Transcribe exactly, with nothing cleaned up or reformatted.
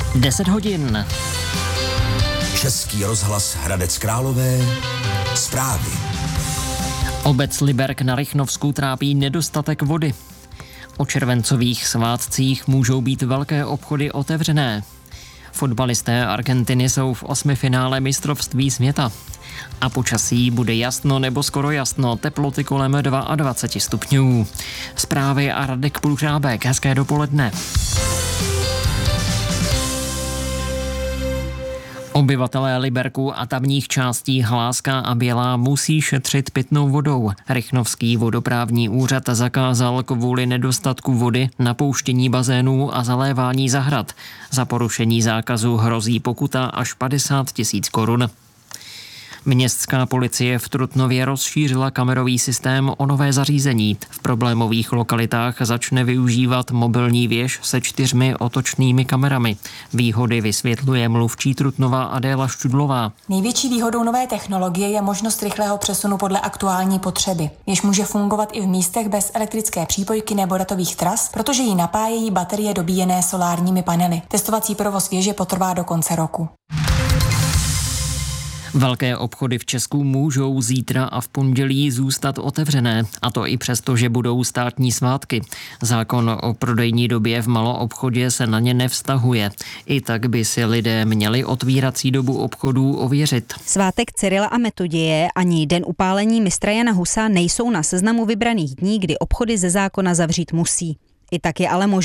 deset hodin. Český rozhlas Hradec Králové. Zprávy. Obec Liberec na Rychnovsku trápí nedostatek vody. O červencových svátcích můžou být velké obchody otevřené. Fotbalisté Argentiny jsou v osmifinále mistrovství světa. A počasí bude jasno nebo skoro jasno, teploty kolem dvacet dva stupňů. Zprávy a Radek Pulžábek, hezké dopoledne. Obyvatelé Libercu a tamních částí Hláska a Bělá musí šetřit pitnou vodou. Rychnovský vodoprávní úřad zakázal kvůli nedostatku vody napouštění bazénů a zalévání zahrad. Za porušení zákazu hrozí pokuta až padesát tisíc korun. Městská policie v Trutnově rozšířila kamerový systém o nové zařízení. V problémových lokalitách začne využívat mobilní věž se čtyřmi otočnými kamerami. Výhody vysvětluje mluvčí Trutnova Adéla Študlová. Největší výhodou nové technologie je možnost rychlého přesunu podle aktuální potřeby, jež může fungovat i v místech bez elektrické přípojky nebo datových tras, protože ji napájejí baterie dobíjené solárními panely. Testovací provoz věže potrvá do konce roku. Velké obchody v Česku můžou zítra a v pondělí zůstat otevřené, a to i přesto, že budou státní svátky. Zákon o prodejní době v maloobchodě se na ně nevztahuje. I tak by si lidé měli otvírací dobu obchodů ověřit. Svátek Cyrila a Metoděje ani den upálení mistra Jana Husa nejsou na seznamu vybraných dní, kdy obchody ze zákona zavřít musí. I tak je ale možné